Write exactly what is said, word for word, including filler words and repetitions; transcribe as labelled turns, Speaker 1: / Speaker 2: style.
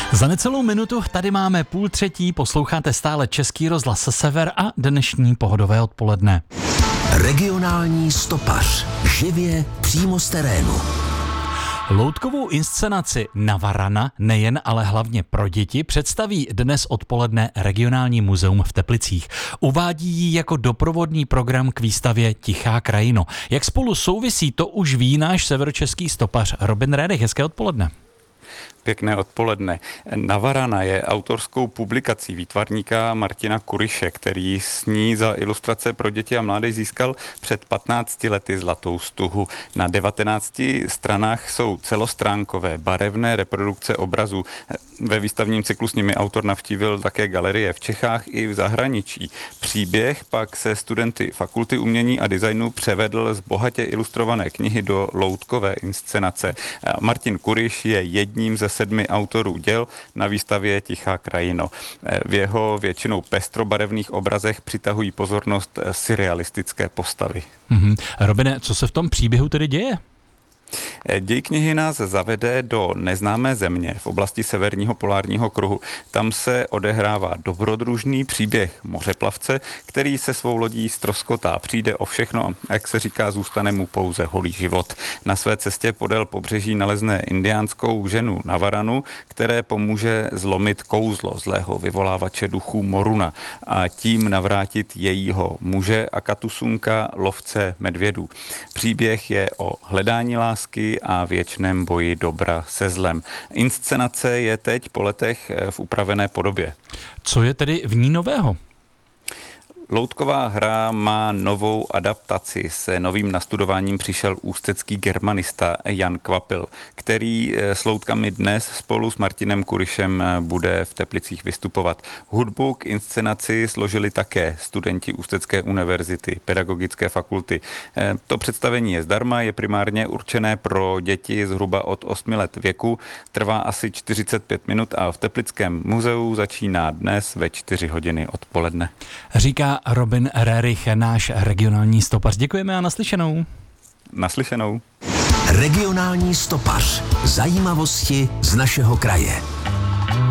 Speaker 1: Za necelou minutu tady máme půl třetí, posloucháte stále Český rozhlas Sever a dnešní pohodové odpoledne.
Speaker 2: Regionální stopař. Živě přímo z terénu.
Speaker 1: Loutkovou inscenaci Navarana, nejen, ale hlavně pro děti, představí dnes odpoledne Regionální muzeum v Teplicích. Uvádí ji jako doprovodný program k výstavě Tichá krajino. Jak spolu souvisí, to už ví náš severočeský stopař Robin Rerich. Hezké odpoledne.
Speaker 3: Pěkné odpoledne. Navarana je autorskou publikací výtvarníka Martina Kuriše, který s ní za ilustrace pro děti a mládež získal před patnácti lety zlatou stuhu. Na devatenácti stranách jsou celostránkové barevné reprodukce obrazů. Ve výstavním cyklu s nimi autor navštívil také galerie v Čechách i v zahraničí. Příběh pak se studenty Fakulty umění a designu převedl z bohatě ilustrované knihy do loutkové inscenace. Martin Kuriš je jedním ze sedmi autorů děl na výstavě Tichá krajino. V jeho většinou pestrobarevných obrazech přitahují pozornost surrealistické postavy.
Speaker 1: Mm-hmm. Robine, co se v tom příběhu tedy děje?
Speaker 3: Děj knihy nás zavede do neznámé země v oblasti severního polárního kruhu. Tam se odehrává dobrodružný příběh mořeplavce, který se svou lodí ztroskotá. Přijde o všechno, jak se říká, zůstane mu pouze holý život. Na své cestě podél pobřeží nalezne indiánskou ženu Navaranu, které pomůže zlomit kouzlo zlého vyvolávače duchů Moruna a tím navrátit jejího muže Akatusunka, lovce medvědů. Příběh je o hledání lásky a věčném boji dobra se zlem. Inscenace je teď po letech v upravené podobě.
Speaker 1: Co je tedy v ní nového?
Speaker 3: Loutková hra má novou adaptaci. Se novým nastudováním přišel ústecký germanista Jan Kvapil, který s loutkami dnes spolu s Martinem Kurišem bude v Teplicích vystupovat. Hudbu k inscenaci složili také studenti Ústecké univerzity, pedagogické fakulty. To představení je zdarma, je primárně určené pro děti zhruba od osmi let věku, trvá asi čtyřicet pět minut a v Teplickém muzeu začíná dnes ve čtyři hodiny odpoledne.
Speaker 1: Říká Robin Rerich, náš regionální stopař. Děkujeme a naslyšenou.
Speaker 3: Naslyšenou.
Speaker 2: Regionální stopař. Zajímavosti z našeho kraje.